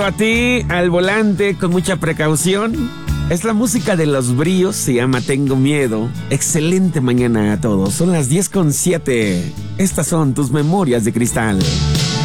A ti, al volante, con mucha precaución. Es la música de Los Bríos, se llama Tengo Miedo. Excelente mañana a todos, son las 10:07. Estas son tus memorias de cristal.